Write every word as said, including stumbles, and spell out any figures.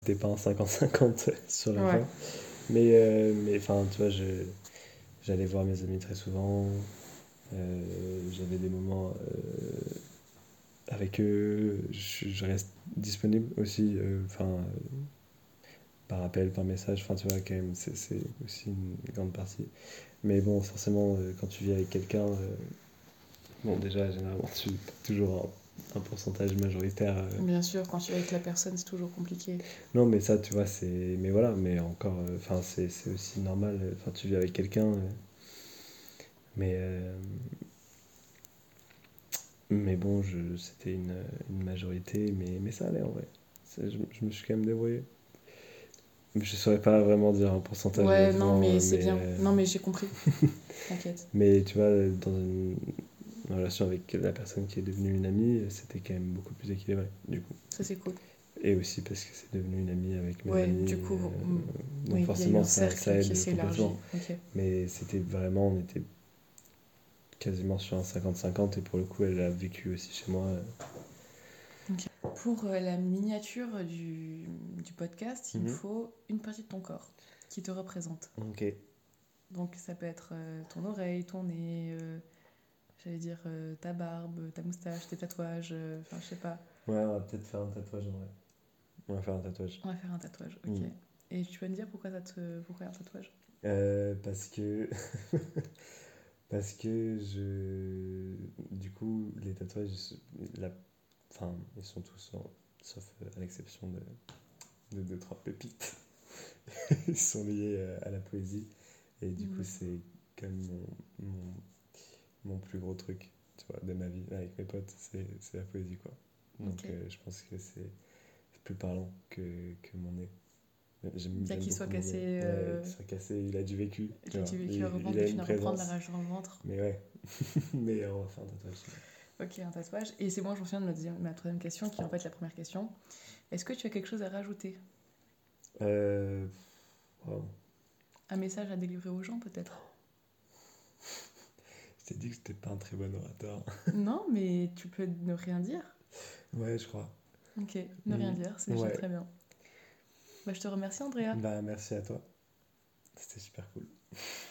C'était pas un cinquante cinquante sur la Ouais. fin. Mais, euh, mais enfin, tu vois, je, j'allais voir mes amis très souvent. Euh, j'avais des moments euh, avec eux. Je, je reste disponible aussi, euh, enfin, euh, par appel, par message. Enfin, tu vois, quand même, c'est, c'est aussi une grande partie. Mais bon, forcément, euh, quand tu vis avec quelqu'un, euh, bon, déjà, généralement, tu as toujours un, un pourcentage majoritaire. euh. Bien sûr, quand tu es avec la personne, c'est toujours compliqué. Non, mais ça, tu vois, c'est. Mais voilà, mais encore. euh, Enfin, c'est, c'est aussi normal. euh, Enfin, tu vis avec quelqu'un. euh, Mais, euh, mais bon, je, c'était une, une majorité, mais, mais ça allait en vrai. C'est- Je, je me suis quand même débrouillé. Je saurais pas vraiment dire un pourcentage Ouais, non, exactement, mais euh, c'est mais, bien. euh, Non, mais j'ai compris. T'inquiète. mais tu vois, dans une relation avec la personne qui est devenue une amie, c'était quand même beaucoup plus équilibré, du coup. Ça, c'est cool. Et aussi parce que c'est devenu une amie avec mes Ouais, amis. du coup, mm, euh, donc oui, il y a eu forcément, un ça, ça cercle qui aide s'est élargi. complètement. Ok. Mais c'était vraiment, on était quasiment sur un cinquante cinquante et pour le coup, elle a vécu aussi chez moi. euh. Pour euh, la miniature du, du podcast, il me Mhm. faut une partie de ton corps qui te représente. Ok. Donc, ça peut être euh, ton oreille, ton nez, euh, j'allais dire euh, ta barbe, ta moustache, tes tatouages, euh, enfin, je sais pas. Ouais, on va peut-être faire un tatouage en vrai. On va faire un tatouage. On va faire un tatouage, ok. Mm. Et tu peux me dire pourquoi, ça te... pourquoi un tatouage? Euh, parce que. Parce que je. Du coup, les tatouages, la... enfin, ils sont tous, en- sauf euh, à l'exception de, de deux, trois pépites, ils sont liés euh, à la poésie. Et du coup, Mhm. c'est comme mon, mon, mon plus gros truc, tu vois, de ma vie avec mes potes, c'est, c'est la poésie, quoi. Donc, Ok. euh, je pense que c'est c'est plus parlant que, que mon nez. J'aime, Bien j'aime qu'il soit beaucoup mon cassé, nez. Ouais, euh, qu'il soit cassé, il a du vécu, tu il a vois. du vécu Il, à revendre il que a tu une n'as reprendre la présence. rage dans le ventre. Mais ouais. Mais on va faire un tatouage. Ok, un tatouage. Et c'est bon, j'en viens de ma, deuxième- ma troisième question, qui est en fait la première question. Est-ce que tu as quelque chose à rajouter? Euh. Wow. Un message à délivrer aux gens, peut-être? Je t'ai dit que j'étais pas un très bon orateur. Non, mais tu peux ne rien dire. Ouais, je crois. Ok, ne rien Mm. dire, c'est déjà Ouais. très bien. Bah, je te remercie, Andrea. Bah, merci à toi. C'était super cool.